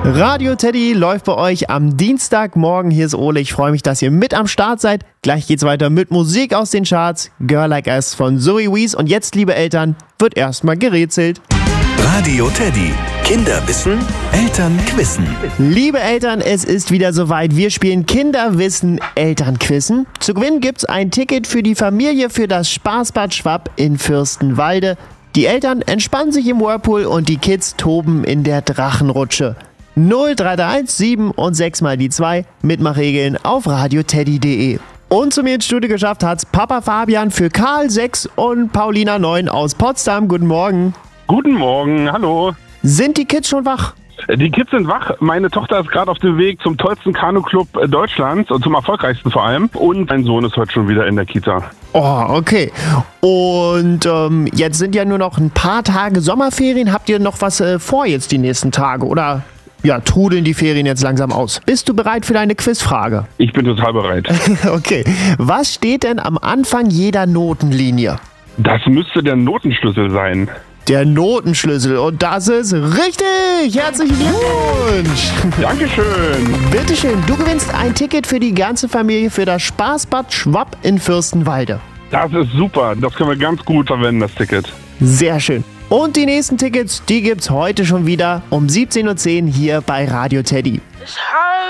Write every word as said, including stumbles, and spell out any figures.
Radio Teddy läuft bei euch am Dienstagmorgen. Hier ist Ole. Ich freue mich, dass ihr mit am Start seid. Gleich geht's weiter mit Musik aus den Charts. Girl Like Us von Zoe Wees. Und jetzt, liebe Eltern, wird erstmal gerätselt. Radio Teddy. Kinder wissen, Eltern quissen. Liebe Eltern, es ist wieder soweit. Wir spielen Kinderwissen, Elternquissen. Zu gewinnen gibt's ein Ticket für die Familie für das Spaßbad Schwapp in Fürstenwalde. Die Eltern entspannen sich im Whirlpool und die Kids toben in der Drachenrutsche. null drei drei eins sieben und sechs mal die zwei. Mitmachregeln auf radioteddy punkt de. Und zu mir ins Studio geschafft hat's Papa Fabian für Karl sechs und Paulina neun aus Potsdam. Guten Morgen. Guten Morgen, hallo. Sind die Kids schon wach? Die Kids sind wach. Meine Tochter ist gerade auf dem Weg zum tollsten Kanu-Club Deutschlands und zum erfolgreichsten vor allem. Und mein Sohn ist heute schon wieder in der Kita. Oh, okay. Und ähm, jetzt sind ja nur noch ein paar Tage Sommerferien. Habt ihr noch was äh, vor jetzt die nächsten Tage? Oder ja, trudeln die Ferien jetzt langsam aus? Bist du bereit für deine Quizfrage? Ich bin total bereit. Okay. Was steht denn am Anfang jeder Notenlinie? Das müsste der Notenschlüssel sein. Der Notenschlüssel. Und das ist richtig. Herzlichen Glückwunsch. Dankeschön. Bitteschön. Du gewinnst ein Ticket für die ganze Familie für das Spaßbad Schwapp in Fürstenwalde. Das ist super. Das können wir ganz gut verwenden, das Ticket. Sehr schön. Und die nächsten Tickets, die gibt's heute schon wieder um siebzehn Uhr zehn hier bei Radio Teddy.